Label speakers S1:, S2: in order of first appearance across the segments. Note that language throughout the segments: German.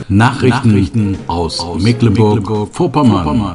S1: Nachrichten aus Mecklenburg-Vorpommern.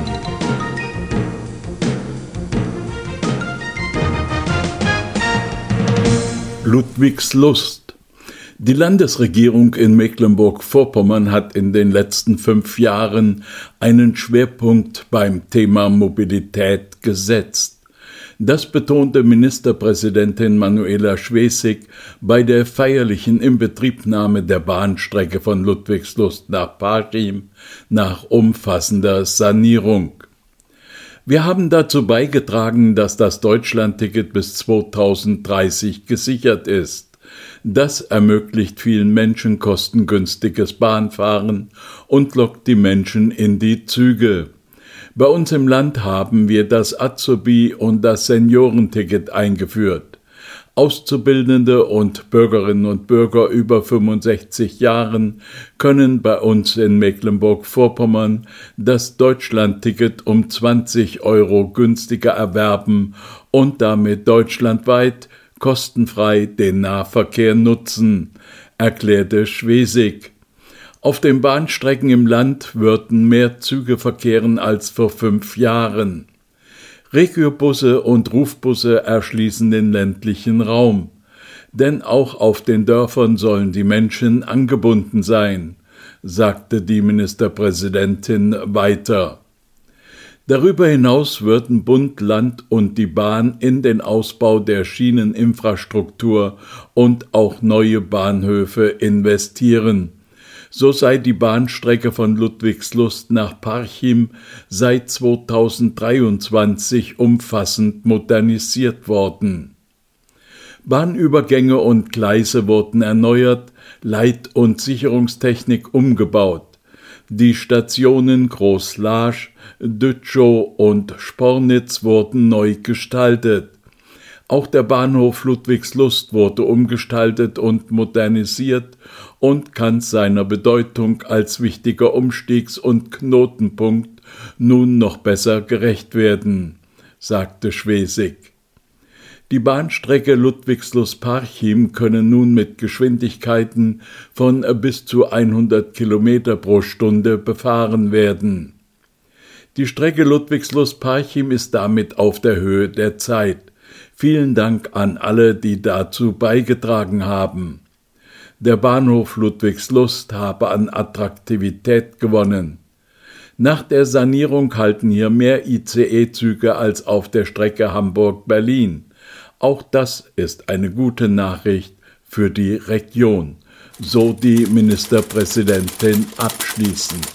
S1: Ludwigslust. Die Landesregierung in Mecklenburg-Vorpommern hat in den letzten 5 Jahren einen Schwerpunkt beim Thema Mobilität gesetzt. Das betonte Ministerpräsidentin Manuela Schwesig bei der feierlichen Inbetriebnahme der Bahnstrecke von Ludwigslust nach Parchim nach umfassender Sanierung. Wir haben dazu beigetragen, dass das Deutschlandticket bis 2030 gesichert ist. Das ermöglicht vielen Menschen kostengünstiges Bahnfahren und lockt die Menschen in die Züge. Bei uns im Land haben wir das Azubi- und das Seniorenticket eingeführt. Auszubildende und Bürgerinnen und Bürger über 65 Jahren können bei uns in Mecklenburg-Vorpommern das Deutschlandticket um 20 € günstiger erwerben und damit deutschlandweit kostenfrei den Nahverkehr nutzen, erklärte Schwesig. Auf den Bahnstrecken im Land würden mehr Züge verkehren als vor 5 Jahren. Regiobusse und Rufbusse erschließen den ländlichen Raum. Denn auch auf den Dörfern sollen die Menschen angebunden sein, sagte die Ministerpräsidentin weiter. Darüber hinaus würden Bund, Land und die Bahn in den Ausbau der Schieneninfrastruktur und auch neue Bahnhöfe investieren. So sei die Bahnstrecke von Ludwigslust nach Parchim seit 2023 umfassend modernisiert worden. Bahnübergänge und Gleise wurden erneuert, Leit- und Sicherungstechnik umgebaut. Die Stationen Groß-Laasch, Dützow und Spornitz wurden neu gestaltet. Auch der Bahnhof Ludwigslust wurde umgestaltet und modernisiert und kann seiner Bedeutung als wichtiger Umstiegs- und Knotenpunkt nun noch besser gerecht werden, sagte Schwesig. Die Bahnstrecke Ludwigslust-Parchim könne nun mit Geschwindigkeiten von bis zu 100 km pro Stunde befahren werden. Die Strecke Ludwigslust-Parchim ist damit auf der Höhe der Zeit. Vielen Dank an alle, die dazu beigetragen haben. Der Bahnhof Ludwigslust habe an Attraktivität gewonnen. Nach der Sanierung halten hier mehr ICE-Züge als auf der Strecke Hamburg-Berlin. Auch das ist eine gute Nachricht für die Region, so die Ministerpräsidentin abschließend.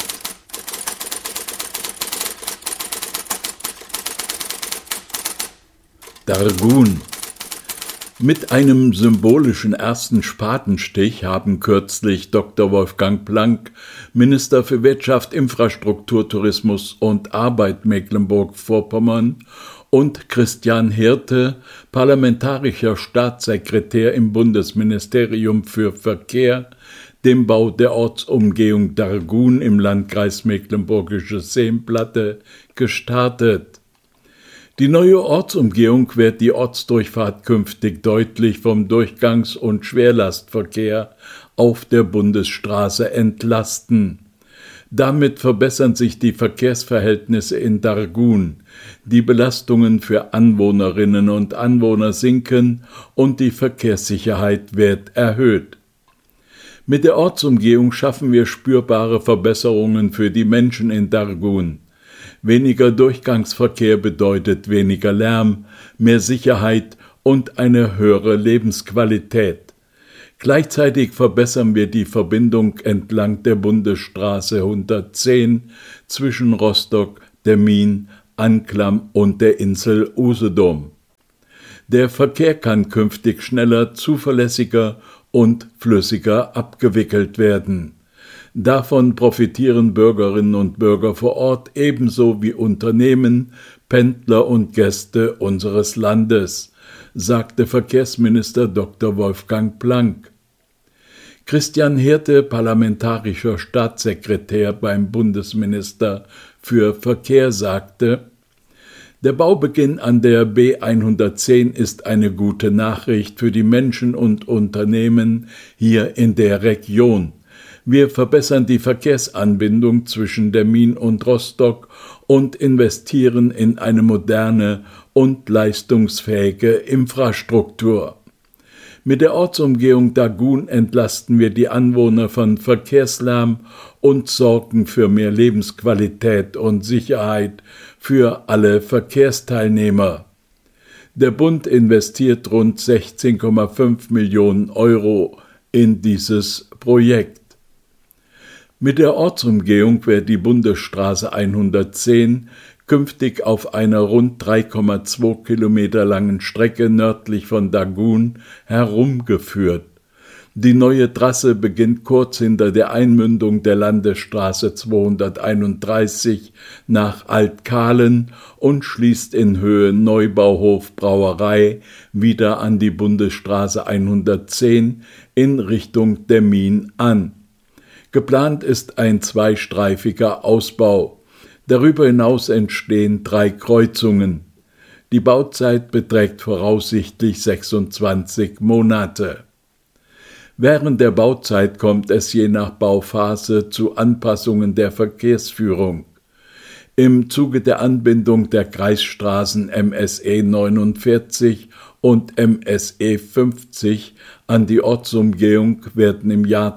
S1: Dargun. Mit einem symbolischen ersten Spatenstich haben kürzlich Dr. Wolfgang Planck, Minister für Wirtschaft, Infrastruktur, Tourismus und Arbeit Mecklenburg-Vorpommern, und Christian Hirte, parlamentarischer Staatssekretär im Bundesministerium für Verkehr, den Bau der Ortsumgehung Dargun im Landkreis Mecklenburgische Seenplatte gestartet. Die neue Ortsumgehung wird die Ortsdurchfahrt künftig deutlich vom Durchgangs- und Schwerlastverkehr auf der Bundesstraße entlasten. Damit verbessern sich die Verkehrsverhältnisse in Dargun, die Belastungen für Anwohnerinnen und Anwohner sinken und die Verkehrssicherheit wird erhöht. Mit der Ortsumgehung schaffen wir spürbare Verbesserungen für die Menschen in Dargun. Weniger Durchgangsverkehr bedeutet weniger Lärm, mehr Sicherheit und eine höhere Lebensqualität. Gleichzeitig verbessern wir die Verbindung entlang der Bundesstraße 110 zwischen Rostock, Demmin, Anklam und der Insel Usedom. Der Verkehr kann künftig schneller, zuverlässiger und flüssiger abgewickelt werden. Davon profitieren Bürgerinnen und Bürger vor Ort ebenso wie Unternehmen, Pendler und Gäste unseres Landes, sagte Verkehrsminister Dr. Wolfgang Planck. Christian Hirte, parlamentarischer Staatssekretär beim Bundesminister für Verkehr, sagte: Der Baubeginn an der B110 ist eine gute Nachricht für die Menschen und Unternehmen hier in der Region. Wir verbessern die Verkehrsanbindung zwischen Demmin und Rostock und investieren in eine moderne und leistungsfähige Infrastruktur. Mit der Ortsumgehung Dagun entlasten wir die Anwohner von Verkehrslärm und sorgen für mehr Lebensqualität und Sicherheit für alle Verkehrsteilnehmer. Der Bund investiert rund 16,5 Millionen Euro in dieses Projekt. Mit der Ortsumgehung wird die Bundesstraße 110 künftig auf einer rund 3,2 Kilometer langen Strecke nördlich von Dagun herumgeführt. Die neue Trasse beginnt kurz hinter der Einmündung der Landesstraße 231 nach Altkahlen und schließt in Höhe Neubauhof Brauerei wieder an die Bundesstraße 110 in Richtung Demmin an. Geplant ist ein zweistreifiger Ausbau. Darüber hinaus entstehen 3 Kreuzungen. Die Bauzeit beträgt voraussichtlich 26 Monate. Während der Bauzeit kommt es je nach Bauphase zu Anpassungen der Verkehrsführung. Im Zuge der Anbindung der Kreisstraßen MSE 49 und MSE 50 an die Ortsumgehung werden im Jahr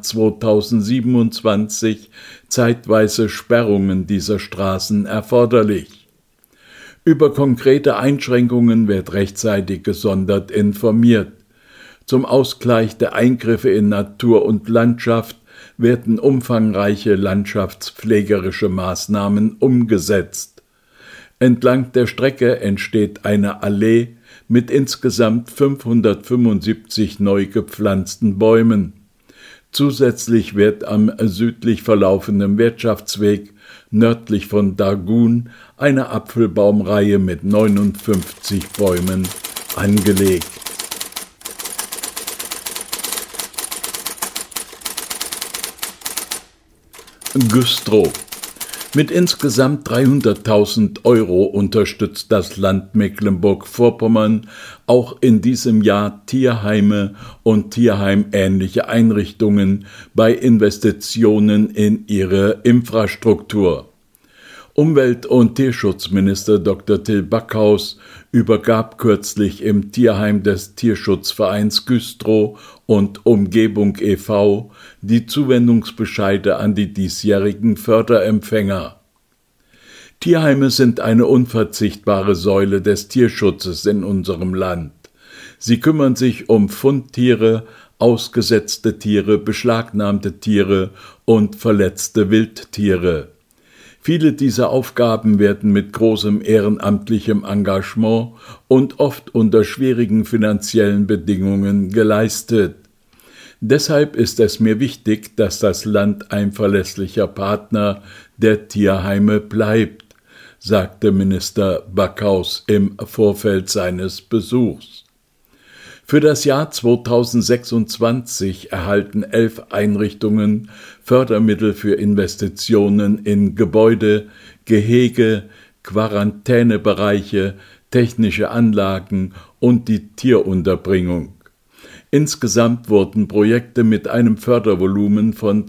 S1: 2027 zeitweise Sperrungen dieser Straßen erforderlich. Über konkrete Einschränkungen wird rechtzeitig gesondert informiert. Zum Ausgleich der Eingriffe in Natur und Landschaft werden umfangreiche landschaftspflegerische Maßnahmen umgesetzt. Entlang der Strecke entsteht eine Allee mit insgesamt 575 neu gepflanzten Bäumen. Zusätzlich wird am südlich verlaufenden Wirtschaftsweg nördlich von Dagun eine Apfelbaumreihe mit 59 Bäumen angelegt. Güstrow. Mit insgesamt 300.000 Euro unterstützt das Land Mecklenburg-Vorpommern auch in diesem Jahr Tierheime und tierheimähnliche Einrichtungen bei Investitionen in ihre Infrastruktur. Umwelt- und Tierschutzminister Dr. Till Backhaus übergab kürzlich im Tierheim des Tierschutzvereins Güstrow und Umgebung e.V. die Zuwendungsbescheide an die diesjährigen Förderempfänger. Tierheime sind eine unverzichtbare Säule des Tierschutzes in unserem Land. Sie kümmern sich um Fundtiere, ausgesetzte Tiere, beschlagnahmte Tiere und verletzte Wildtiere. Viele dieser Aufgaben werden mit großem ehrenamtlichem Engagement und oft unter schwierigen finanziellen Bedingungen geleistet. Deshalb ist es mir wichtig, dass das Land ein verlässlicher Partner der Tierheime bleibt, sagte Minister Backhaus im Vorfeld seines Besuchs. Für das Jahr 2026 erhalten 11 Einrichtungen Fördermittel für Investitionen in Gebäude, Gehege, Quarantänebereiche, technische Anlagen und die Tierunterbringung. Insgesamt wurden Projekte mit einem Fördervolumen von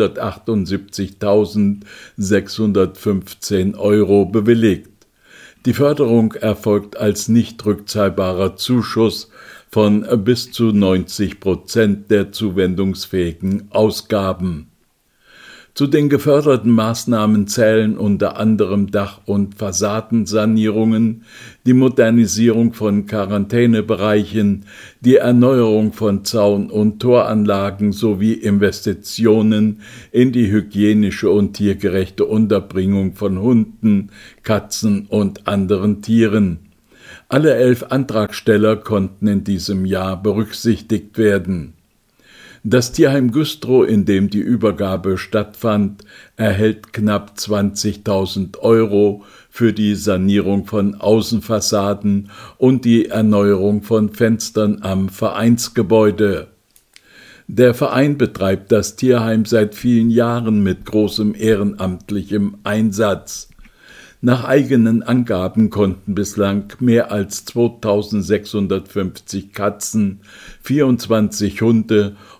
S1: 278.615 Euro bewilligt. Die Förderung erfolgt als nicht rückzahlbarer Zuschuss von bis zu 90% der zuwendungsfähigen Ausgaben. Zu den geförderten Maßnahmen zählen unter anderem Dach- und Fassadensanierungen, die Modernisierung von Quarantänebereichen, die Erneuerung von Zaun- und Toranlagen sowie Investitionen in die hygienische und tiergerechte Unterbringung von Hunden, Katzen und anderen Tieren. Alle 11 Antragsteller konnten in diesem Jahr berücksichtigt werden. Das Tierheim Güstrow, in dem die Übergabe stattfand, erhält knapp 20.000 Euro für die Sanierung von Außenfassaden und die Erneuerung von Fenstern am Vereinsgebäude. Der Verein betreibt das Tierheim seit vielen Jahren mit großem ehrenamtlichem Einsatz. Nach eigenen Angaben konnten bislang mehr als 2.650 Katzen, 24 Hunde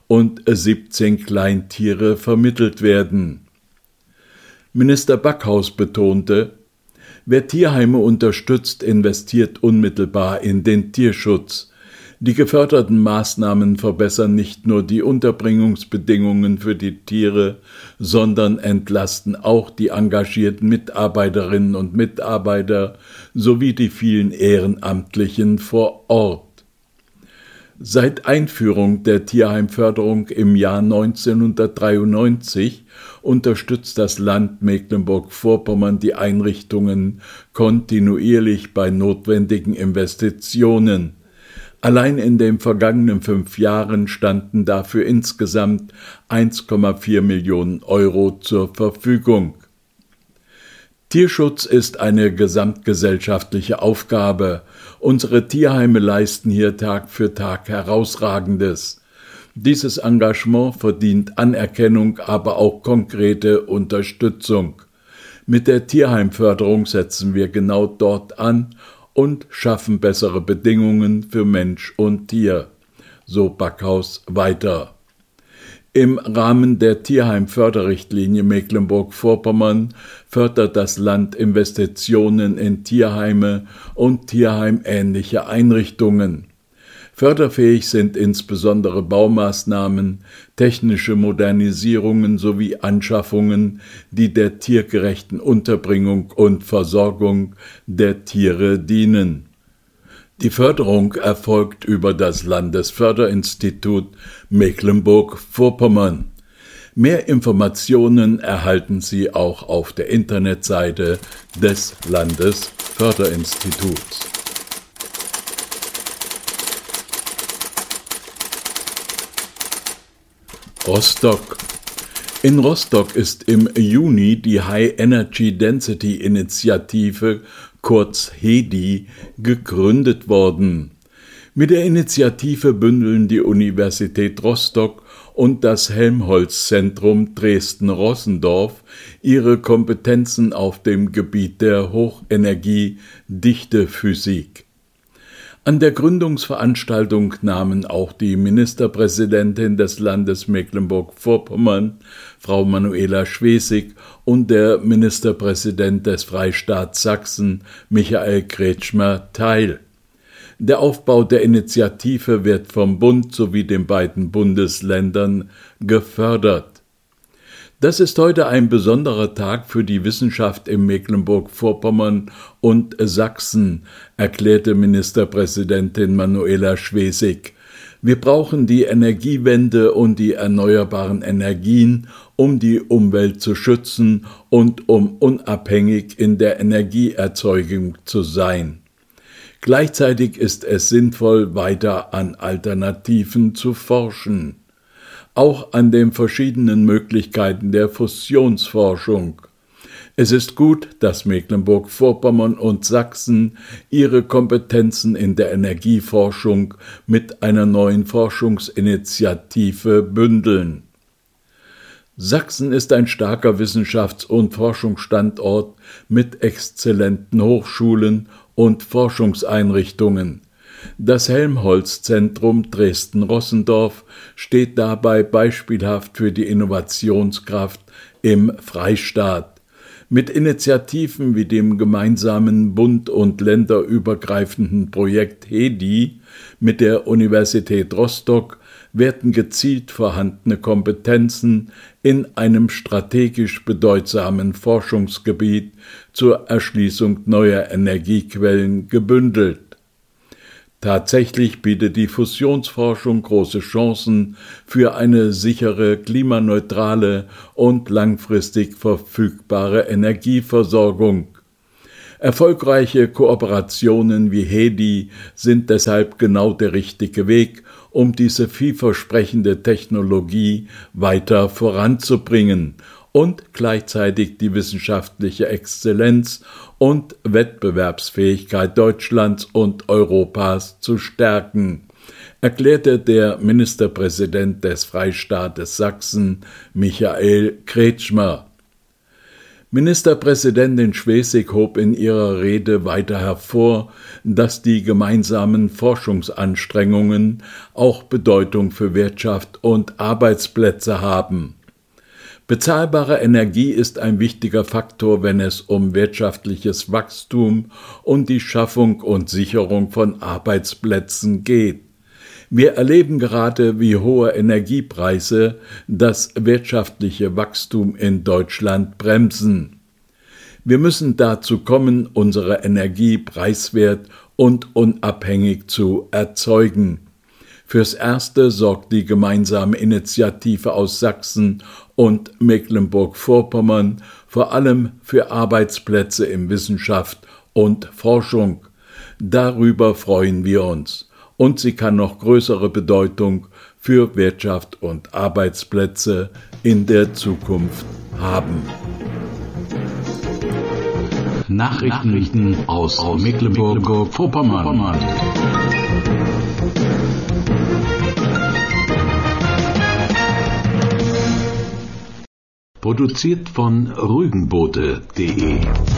S1: und 17 Kleintiere vermittelt werden. Minister Backhaus betonte, wer Tierheime unterstützt, investiert unmittelbar in den Tierschutz. Die geförderten Maßnahmen verbessern nicht nur die Unterbringungsbedingungen für die Tiere, sondern entlasten auch die engagierten Mitarbeiterinnen und Mitarbeiter sowie die vielen Ehrenamtlichen vor Ort. Seit Einführung der Tierheimförderung im Jahr 1993 unterstützt das Land Mecklenburg-Vorpommern die Einrichtungen kontinuierlich bei notwendigen Investitionen. Allein in den vergangenen 5 Jahren standen dafür insgesamt 1,4 Millionen Euro zur Verfügung. Tierschutz ist eine gesamtgesellschaftliche Aufgabe. Unsere Tierheime leisten hier Tag für Tag Herausragendes. Dieses Engagement verdient Anerkennung, aber auch konkrete Unterstützung. Mit der Tierheimförderung setzen wir genau dort an und schaffen bessere Bedingungen für Mensch und Tier, so Backhaus weiter. Im Rahmen der Tierheimförderrichtlinie Mecklenburg-Vorpommern fördert das Land Investitionen in Tierheime und tierheimähnliche Einrichtungen. Förderfähig sind insbesondere Baumaßnahmen, technische Modernisierungen sowie Anschaffungen, die der tiergerechten Unterbringung und Versorgung der Tiere dienen. Die Förderung erfolgt über das Landesförderinstitut Mecklenburg-Vorpommern. Mehr Informationen erhalten Sie auch auf der Internetseite des Landesförderinstituts. Rostock. In Rostock ist im Juni die High Energy Density Initiative, kurz HEDI, gegründet worden. Mit der Initiative bündeln die Universität Rostock und das Helmholtz-Zentrum Dresden-Rossendorf ihre Kompetenzen auf dem Gebiet der Hochenergie-Dichtephysik. An der Gründungsveranstaltung nahmen auch die Ministerpräsidentin des Landes Mecklenburg-Vorpommern, Frau Manuela Schwesig, und der Ministerpräsident des Freistaats Sachsen, Michael Kretschmer, teil. Der Aufbau der Initiative wird vom Bund sowie den beiden Bundesländern gefördert. Das ist heute ein besonderer Tag für die Wissenschaft in Mecklenburg-Vorpommern und Sachsen, erklärte Ministerpräsidentin Manuela Schwesig. Wir brauchen die Energiewende und die erneuerbaren Energien, um die Umwelt zu schützen und um unabhängig in der Energieerzeugung zu sein. Gleichzeitig ist es sinnvoll, weiter an Alternativen zu forschen. Auch an den verschiedenen Möglichkeiten der Fusionsforschung. Es ist gut, dass Mecklenburg-Vorpommern und Sachsen ihre Kompetenzen in der Energieforschung mit einer neuen Forschungsinitiative bündeln. Sachsen ist ein starker Wissenschafts- und Forschungsstandort mit exzellenten Hochschulen und Forschungseinrichtungen. Das Helmholtz-Zentrum Dresden-Rossendorf steht dabei beispielhaft für die Innovationskraft im Freistaat. Mit Initiativen wie dem gemeinsamen bund- und länderübergreifenden Projekt HEDI mit der Universität Rostock werden gezielt vorhandene Kompetenzen in einem strategisch bedeutsamen Forschungsgebiet zur Erschließung neuer Energiequellen gebündelt. Tatsächlich bietet die Fusionsforschung große Chancen für eine sichere, klimaneutrale und langfristig verfügbare Energieversorgung. Erfolgreiche Kooperationen wie HEDI sind deshalb genau der richtige Weg, um diese vielversprechende Technologie weiter voranzubringen und gleichzeitig die wissenschaftliche Exzellenz und Wettbewerbsfähigkeit Deutschlands und Europas zu stärken, erklärte der Ministerpräsident des Freistaates Sachsen, Michael Kretschmer. Ministerpräsidentin Schwesig hob in ihrer Rede weiter hervor, dass die gemeinsamen Forschungsanstrengungen auch Bedeutung für Wirtschaft und Arbeitsplätze haben. Bezahlbare Energie ist ein wichtiger Faktor, wenn es um wirtschaftliches Wachstum und die Schaffung und Sicherung von Arbeitsplätzen geht. Wir erleben gerade, wie hohe Energiepreise das wirtschaftliche Wachstum in Deutschland bremsen. Wir müssen dazu kommen, unsere Energie preiswert und unabhängig zu erzeugen. Fürs Erste sorgt die gemeinsame Initiative aus Sachsen und Mecklenburg-Vorpommern vor allem für Arbeitsplätze in Wissenschaft und Forschung. Darüber freuen wir uns. Und sie kann noch größere Bedeutung für Wirtschaft und Arbeitsplätze in der Zukunft haben.
S2: Nachrichten aus Mecklenburg-Vorpommern. Produziert von rügenboote.de